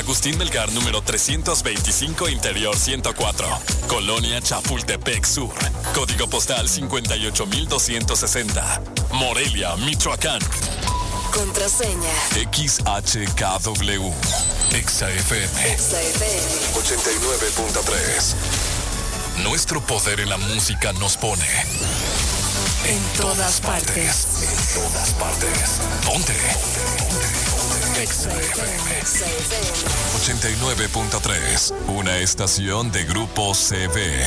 Agustín Melgar, número 325, Interior 104. Colonia Chapultepec Sur. Código postal 58260. Morelia, Michoacán. Contraseña XHKW. XFM 89.3. Nuestro poder en la música nos pone en todas partes. En todas partes. Ponte. XFM 89.3. Una estación de Grupo CV.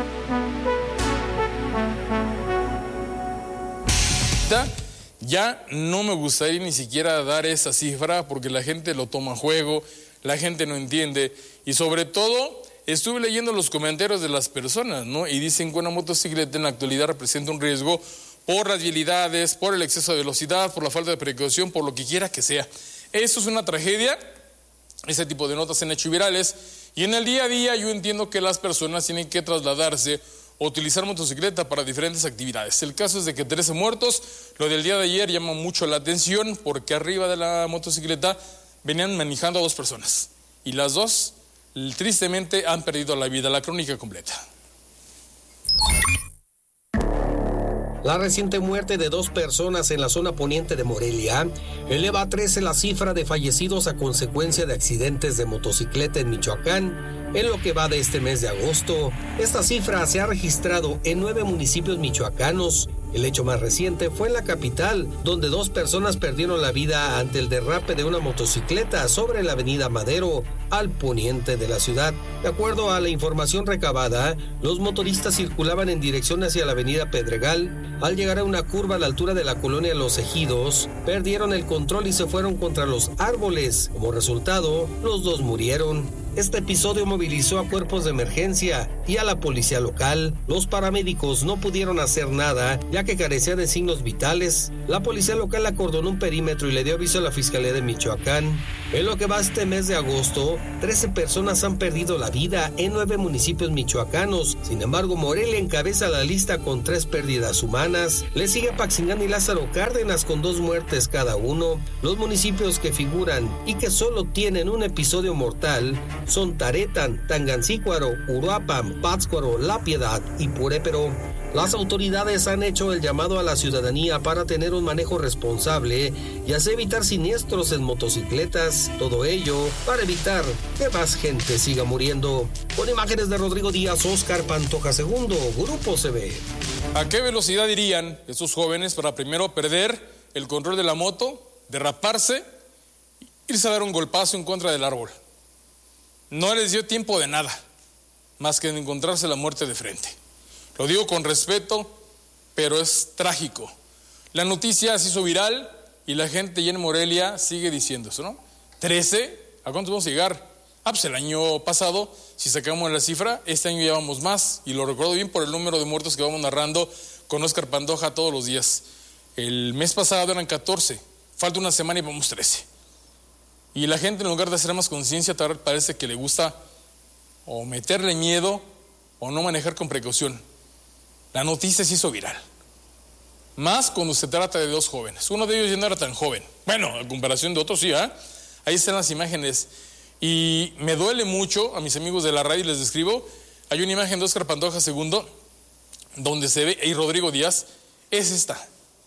Ya no me gustaría ni siquiera dar esa cifra porque la gente lo toma a juego, la gente no entiende y sobre todo estuve leyendo los comentarios de las personas, ¿no? Y dicen que una motocicleta en la actualidad representa un riesgo por las vialidades, por el exceso de velocidad, por la falta de precaución, por lo que quiera que sea. Eso es una tragedia. Ese tipo de notas se han hecho virales y en el día a día yo entiendo que las personas tienen que trasladarse o utilizar motocicleta para diferentes actividades. El caso es de que 13 muertos, lo del día de ayer llama mucho la atención porque arriba de la motocicleta venían manejando a 2 personas y las 2 tristemente han perdido la vida. La crónica completa. La reciente muerte de 2 personas en la zona poniente de Morelia eleva a 13 la cifra de fallecidos a consecuencia de accidentes de motocicleta en Michoacán. En lo que va de este mes de agosto, esta cifra se ha registrado en 9 municipios michoacanos. El hecho más reciente fue en la capital, donde 2 personas perdieron la vida ante el derrape de una motocicleta sobre la avenida Madero, al poniente de la ciudad. De acuerdo a la información recabada, los motoristas circulaban en dirección hacia la avenida Pedregal. Al llegar a una curva a la altura de la colonia Los Ejidos, perdieron el control y se fueron contra los árboles. Como resultado, los 2 murieron. Este episodio movilizó a cuerpos de emergencia y a la policía local. Los paramédicos no pudieron hacer nada, ya que carecía de signos vitales. La policía local acordonó un perímetro y le dio aviso a la Fiscalía de Michoacán. En lo que va este mes de agosto, 13 personas han perdido la vida en 9 municipios michoacanos. Sin embargo, Morelia encabeza la lista con 3 pérdidas humanas. Le sigue Paxingán y Lázaro Cárdenas con 2 muertes cada uno. Los municipios que figuran y que solo tienen un episodio mortal son Taretan, Tangancícuaro, Uruapan, Pátzcuaro, La Piedad y Purépero. Las autoridades han hecho el llamado a la ciudadanía para tener un manejo responsable y así evitar siniestros en motocicletas. Todo ello para evitar que más gente siga muriendo. Con imágenes de Rodrigo Díaz, Óscar Pantoja II, Grupo CV. ¿A qué velocidad irían estos jóvenes para primero perder el control de la moto, derraparse, irse a dar un golpazo en contra del árbol? No les dio tiempo de nada, más que de encontrarse la muerte de frente. Lo digo con respeto, pero es trágico. La noticia se hizo viral y la gente ya en Morelia sigue diciendo eso, ¿no? 13, ¿a cuántos vamos a llegar? Pues el año pasado, si sacamos la cifra, este año llevamos más, y lo recuerdo bien por el número de muertos que vamos narrando con Óscar Pantoja todos los días. El mes pasado eran 14, falta una semana y vamos 13. Y la gente, en lugar de hacer más conciencia, parece que le gusta o meterle miedo o no manejar con precaución. La noticia se hizo viral. Más cuando se trata de 2 jóvenes. Uno de ellos ya no era tan joven. Bueno, a comparación de otros, sí, ¿eh? Ahí están las imágenes. Y me duele mucho, a mis amigos de la radio les describo, hay una imagen de Óscar Pantoja II, donde se ve, y Rodrigo Díaz, es esta.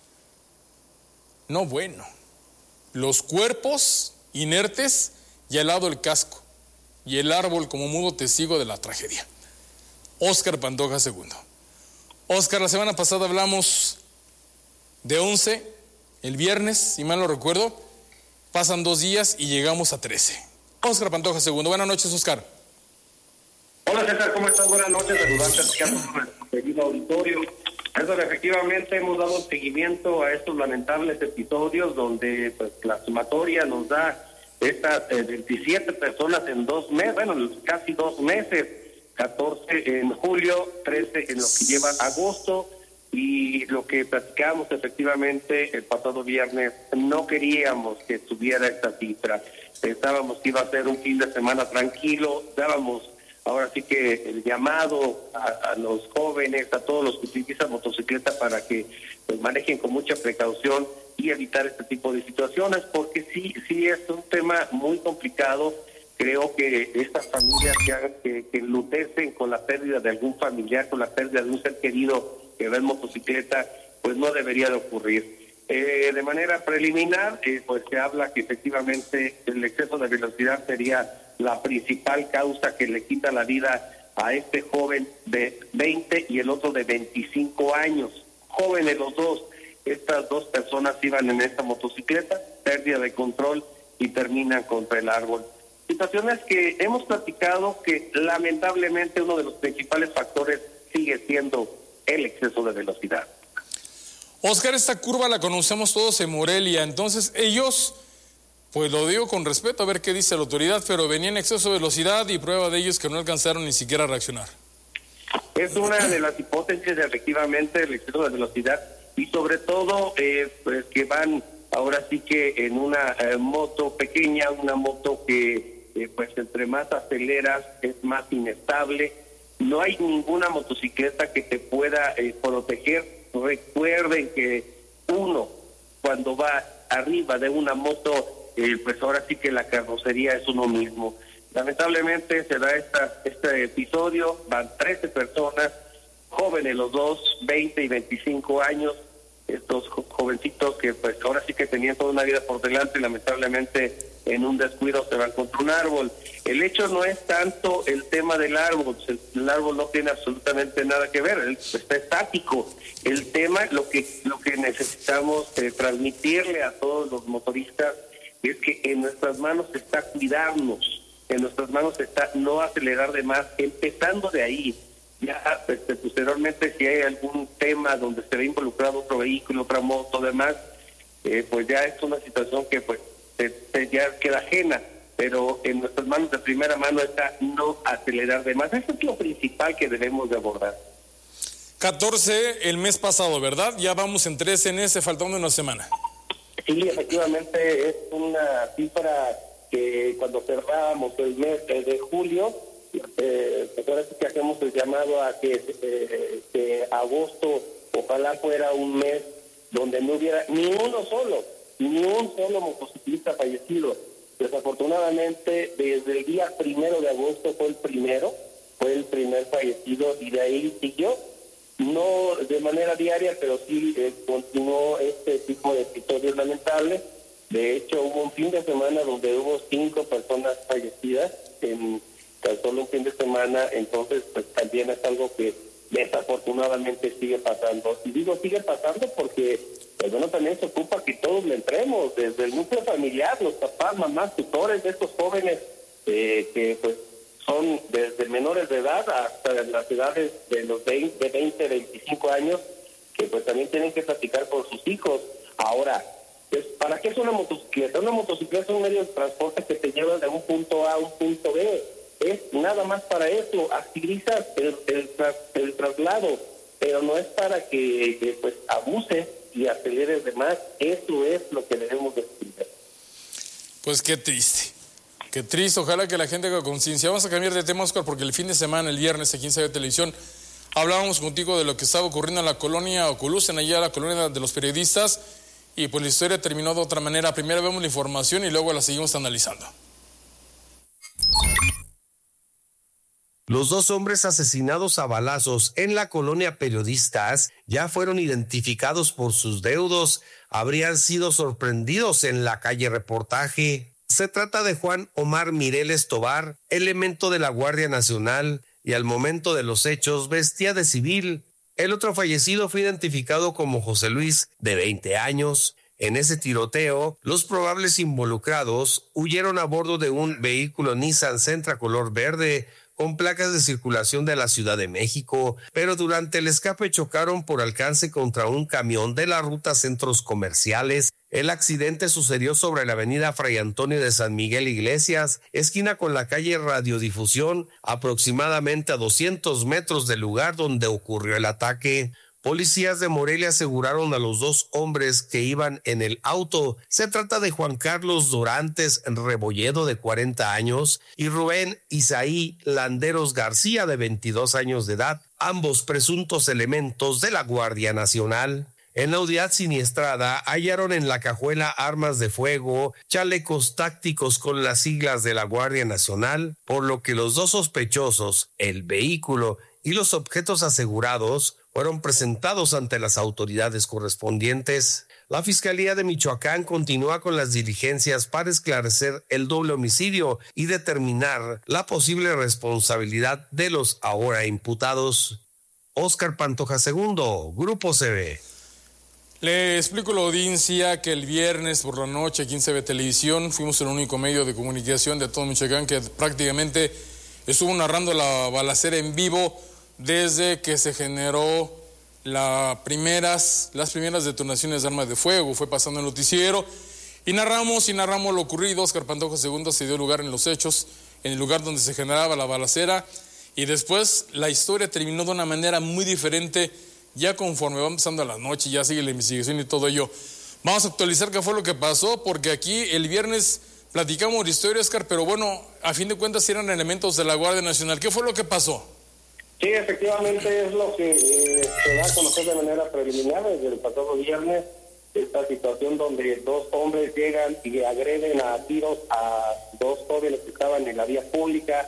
No, bueno. Los cuerpos inertes y al lado el casco y el árbol como mudo testigo de la tragedia. Óscar Pantoja II. Óscar, la semana pasada hablamos de 11, el viernes, si mal no recuerdo, pasan 2 días y llegamos a 13. Óscar Pantoja II, buenas noches, Óscar. Hola César, ¿cómo estás? Buenas noches, saludarte a tu querido auditorio. Efectivamente hemos dado seguimiento a estos lamentables episodios donde pues, la sumatoria nos da estas 27 personas en 2 meses, bueno, casi 2 meses, 14 en julio, 13 en lo que lleva agosto, y lo que platicábamos efectivamente el pasado viernes, no queríamos que tuviera esta cifra, pensábamos que iba a ser un fin de semana tranquilo, dábamos ahora sí que el llamado a los jóvenes, a todos los que utilizan motocicleta para que pues, manejen con mucha precaución y evitar este tipo de situaciones, porque sí es un tema muy complicado Creo que estas familias que enlutecen con la pérdida de algún familiar, con la pérdida de un ser querido que va en motocicleta, pues no debería de ocurrir. De manera preliminar, pues se habla que efectivamente el exceso de velocidad sería la principal causa que le quita la vida a este joven de 20 y el otro de 25 años. Jóvenes los dos, estas dos personas iban en esta motocicleta, pérdida de control y terminan contra el árbol. Situaciones que hemos platicado que lamentablemente uno de los principales factores sigue siendo el exceso de velocidad. Oscar, esta curva la conocemos todos en Morelia, entonces ellos, pues lo digo con respeto a ver qué dice la autoridad, pero venían en exceso de velocidad y prueba de ello es que no alcanzaron ni siquiera a reaccionar. Es una de las hipótesis de efectivamente el exceso de velocidad y sobre todo pues que van ahora sí que en una moto pequeña, una moto que pues entre más aceleras es más inestable. No hay ninguna motocicleta que te pueda proteger. Recuerden que uno cuando va arriba de una moto, pues ahora sí que la carrocería es uno mismo. Lamentablemente se da este episodio, van 13 personas, jóvenes los dos, 20 y 25 años, estos jovencitos que pues ahora sí que tenían toda una vida por delante y lamentablemente en un descuido se van contra un árbol. El hecho no es tanto el tema del árbol, el árbol no tiene absolutamente nada que ver, está estático. El tema, lo que necesitamos transmitirle a todos los motoristas es que en nuestras manos está cuidarnos, en nuestras manos está no acelerar de más, empezando de ahí. Ya posteriormente si hay algún tema donde se ve involucrado otro vehículo, otra moto, demás, pues ya es una situación que pues ya queda ajena, pero en nuestras manos de primera mano está no acelerar de más. Eso es lo principal que debemos de abordar. 14 el mes pasado, ¿verdad? Ya vamos en 13 en ese, faltando una semana. Sí, efectivamente es una cifra que cuando cerrábamos el mes de julio, pues ahora sí que hacemos el llamado a que agosto ojalá fuera un mes donde no hubiera ni un solo motociclista fallecido. Desafortunadamente desde el día 1 de agosto fue el primer fallecido y de ahí siguió, no de manera diaria, pero sí continuó este tipo de episodios lamentables. De hecho hubo un fin de semana donde hubo 5 personas fallecidas en tan solo un fin de semana, entonces pues también es algo que desafortunadamente sigue pasando. Y digo sigue pasando porque pues bueno, también se ocupa que todos le entremos, desde el núcleo familiar, los papás, mamás, tutores de estos jóvenes que pues son desde menores de edad hasta las edades de los 20, 25 años, que pues también tienen que platicar con sus hijos. Ahora, pues, ¿para qué es una motocicleta? Una motocicleta es un medio de transporte que te lleva de un punto A a un punto B. Es nada más para eso, agilizas el traslado, pero no es para que pues abuses y aceleres de más. Eso es lo que debemos de explicar. Pues qué triste, ojalá que la gente haga conciencia. Vamos a cambiar de tema, Oscar, porque el fin de semana, el viernes, aquí en Saber Televisión, hablábamos contigo de lo que estaba ocurriendo en la colonia Oculusen, allá la colonia de los periodistas, y pues la historia terminó de otra manera. Primero vemos la información y luego la seguimos analizando. Los 2 hombres asesinados a balazos en la colonia Periodistas ya fueron identificados por sus deudos. Habrían sido sorprendidos en la calle Reportaje. Se trata de Juan Omar Mireles Tobar, elemento de la Guardia Nacional, y al momento de los hechos vestía de civil. El otro fallecido fue identificado como José Luis, de 20 años. En ese tiroteo, los probables involucrados huyeron a bordo de un vehículo Nissan Sentra color verde, con placas de circulación de la Ciudad de México, pero durante el escape chocaron por alcance contra un camión de la ruta Centros Comerciales. El accidente sucedió sobre la avenida Fray Antonio de San Miguel Iglesias, esquina con la calle Radiodifusión, aproximadamente a 200 metros del lugar donde ocurrió el ataque. Policías de Morelia aseguraron a los 2 hombres que iban en el auto. Se trata de Juan Carlos Dorantes Rebolledo, de 40 años, y Rubén Isaí Landeros García, de 22 años de edad, ambos presuntos elementos de la Guardia Nacional. En la unidad siniestrada hallaron en la cajuela armas de fuego, chalecos tácticos con las siglas de la Guardia Nacional, por lo que los dos sospechosos, el vehículo y los objetos asegurados fueron presentados ante las autoridades correspondientes. La Fiscalía de Michoacán continúa con las diligencias para esclarecer el doble homicidio y determinar la posible responsabilidad de los ahora imputados. Óscar Pantoja II, Grupo CB. Le explico a la audiencia que el viernes por la noche aquí en CB Televisión fuimos el único medio de comunicación de todo Michoacán que prácticamente estuvo narrando la balacera en vivo desde que se generó las primeras detonaciones de armas de fuego. Fue pasando el noticiero y narramos lo ocurrido. Óscar Pantoja II se dio lugar en los hechos, en el lugar donde se generaba la balacera, y después la historia terminó de una manera muy diferente. Ya conforme va pasando la noche, ya sigue la investigación y todo ello. Vamos a actualizar qué fue lo que pasó, porque aquí el viernes platicamos la historia, Óscar, pero bueno, a fin de cuentas eran elementos de la Guardia Nacional. ¿Qué fue lo que pasó? Sí, efectivamente es lo que se da a conocer de manera preliminar desde el pasado viernes, esta situación donde dos hombres llegan y agreden a tiros a dos jóvenes que estaban en la vía pública.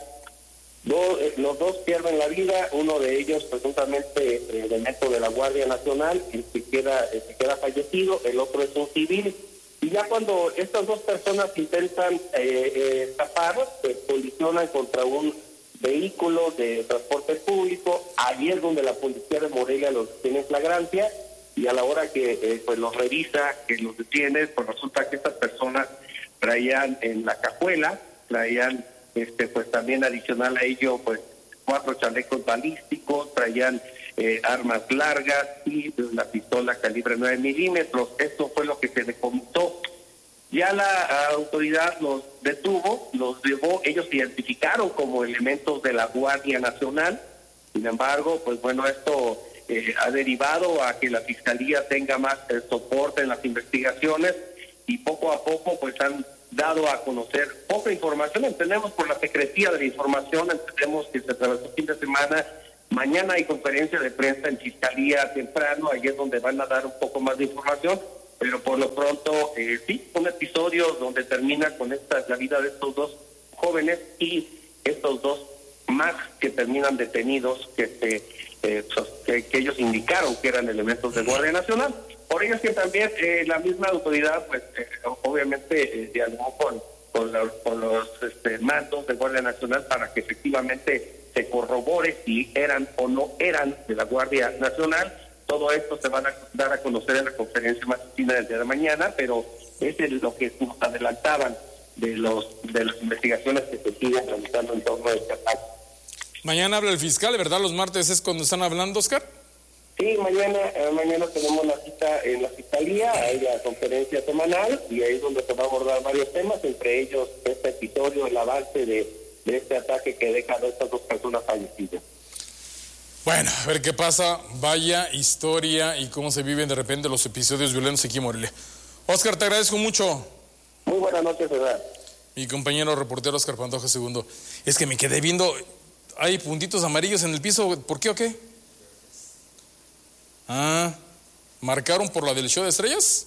Los dos pierden la vida, uno de ellos presuntamente elemento de la Guardia Nacional, el que queda fallecido, el otro es un civil. Y ya cuando estas dos personas intentan escapar, pues colisionan contra un vehículo de transporte público. Ahí es donde la policía de Morelia los detiene en flagrancia, y a la hora que pues los revisa, que los detiene, pues resulta que estas personas traían en la cajuela, pues también adicional a ello, pues 4 chalecos balísticos, traían armas largas y la pistola calibre 9 milímetros. Esto fue lo que se decomisó. Ya la autoridad los detuvo, los llevó, ellos se identificaron como elementos de la Guardia Nacional. Sin embargo, pues bueno, esto ha derivado a que la Fiscalía tenga más soporte en las investigaciones, y poco a poco pues han dado a conocer poca información. Entendemos por la secrecía de la información, entendemos que se atravesó el fin de semana. Mañana hay conferencia de prensa en Fiscalía temprano, ahí es donde van a dar un poco más de información, pero por lo pronto sí, un episodio donde termina con la vida de estos dos jóvenes y estos dos más que terminan detenidos, que ellos indicaron que eran elementos de Guardia Nacional. Por ello es que también la misma autoridad, pues obviamente dialogó con los mandos de Guardia Nacional para que efectivamente se corrobore si eran o no eran de la Guardia Nacional. Todo esto se van a dar a conocer en la conferencia matutina del día de mañana, pero es lo que nos adelantaban de las investigaciones que se siguen realizando en torno a este ataque. Mañana habla el fiscal, ¿verdad? Los martes es cuando están hablando, Óscar. Sí, mañana tenemos la cita en la Fiscalía, hay la conferencia semanal, y ahí es donde se va a abordar varios temas, entre ellos este episodio, el avance de este ataque que deja a estas dos personas fallecidas. Bueno, a ver qué pasa. Vaya historia y cómo se viven de repente los episodios violentos aquí en Morelia. Óscar, te agradezco mucho. Muy buenas noches, ¿verdad? Mi compañero reportero Óscar Pantoja II. Es que me quedé viendo, hay puntitos amarillos en el piso, ¿por qué o qué? ¿Marcaron por la del show de estrellas?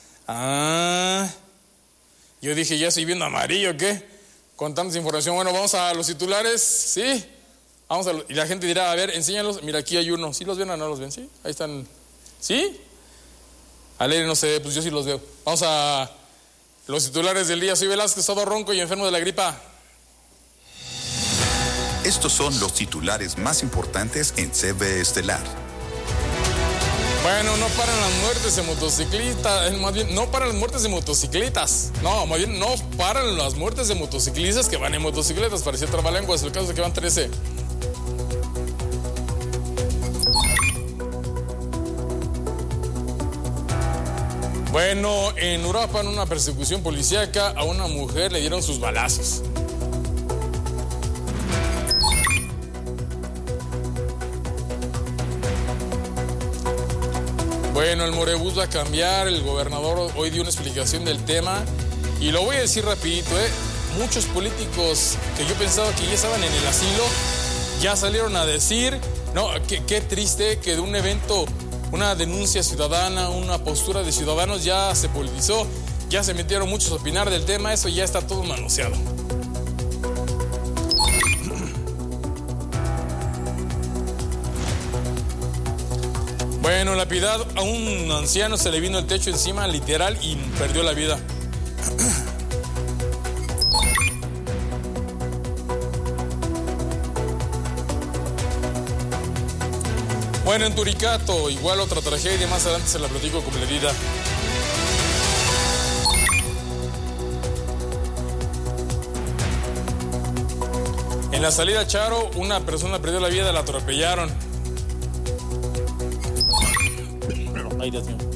Yo dije, ya estoy viendo amarillo, ¿qué? Con tanta información. Bueno, vamos a los titulares, ¿sí? Y la gente dirá, a ver, enséñalos. Mira, aquí hay uno. ¿Sí los ven o no los ven? ¿Sí? Ahí están. ¿Sí? Alegre, no sé, pues yo sí los veo. Vamos a los titulares del día. Soy Velázquez, todo ronco y enfermo de la gripa. Estos son los titulares más importantes en CB Estelar. Bueno, no paran las muertes de motociclistas, más bien, no paran las muertes de motocicletas. No, más bien, no paran las muertes de motociclistas que van en motocicletas. Parecía trabalenguas, el caso es que van 13. Bueno, en Uruapan, una persecución policíaca, a una mujer le dieron sus balazos. Bueno, el Morebús va a cambiar, el gobernador hoy dio una explicación del tema y lo voy a decir rapidito, muchos políticos que yo pensaba que ya estaban en el asilo, ya salieron a decir, no, qué triste que de un evento una denuncia ciudadana, una postura de ciudadanos, ya se politizó, ya se metieron muchos a opinar del tema, eso ya está todo manoseado. Bueno, en La Piedad a un anciano se le vino el techo encima, literal, y perdió la vida. Bueno, en Turicato, igual otra tragedia, más adelante se la platico completita. En la salida a Charo, una persona perdió la vida, la atropellaron. Ay, Dios mío.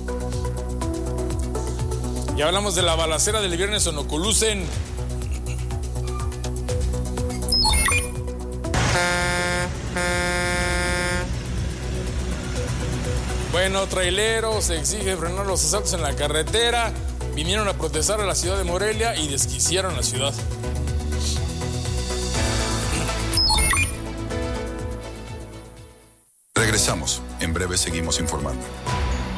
Ya hablamos de la balacera del viernes en Oculucen. Bueno, traileros exigen frenar los asaltos en la carretera. Vinieron a protestar a la ciudad de Morelia y desquiciaron la ciudad. Regresamos. En breve seguimos informando.